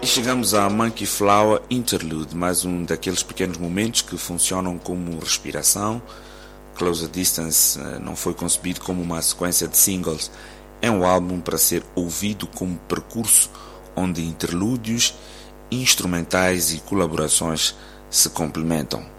chegamos a Monkey Flower Interlude, mais um daqueles pequenos momentos que funcionam como respiração. Closer Distance não foi concebido como uma sequência de singles, é um álbum para ser ouvido como percurso onde interlúdios, instrumentais e colaborações se complementam.